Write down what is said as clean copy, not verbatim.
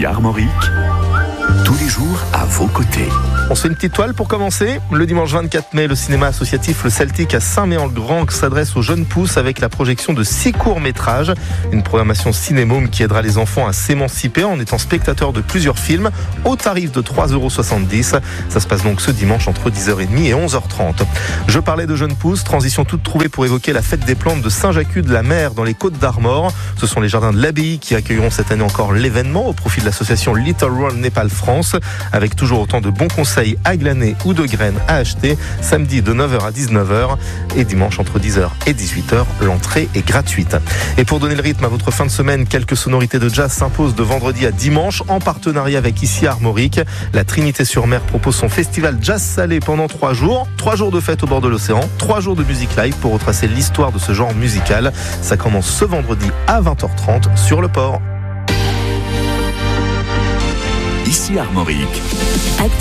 Ici Armorique, tous les jours à vos côtés. On se fait une petite toile pour commencer. Le dimanche 24 mai, le cinéma associatif Le Celtique à Saint-Méen-le-Grand s'adresse aux jeunes pousses avec la projection de 6 courts-métrages. Une programmation cinémome qui aidera les enfants à s'émanciper en étant spectateurs de plusieurs films au tarif de 3,70 €. Ça se passe donc ce dimanche entre 10h30 et 11h30. Je parlais de jeunes pousses, transition toute trouvée pour évoquer la fête des plantes de Saint-Jacques-de-la-Mer dans les Côtes-d'Armor. Ce sont les jardins de l'abbaye qui accueilleront cette année encore l'événement au profit de l'association Little World Népal France, avec toujours autant de bons conseils à glaner ou de graines à acheter. Samedi de 9h à 19h et dimanche entre 10h et 18h, l'entrée est gratuite. Et pour donner le rythme à votre fin de semaine, quelques sonorités de jazz s'imposent de vendredi à dimanche en partenariat avec Ici Armorique. La Trinité-sur-Mer propose son festival Jazz Salé pendant 3 jours. 3 jours de fête au bord de l'océan, 3 jours de musique live pour retracer l'histoire de ce genre musical. Ça commence ce vendredi à 20h30 sur le port. Ici Armorique.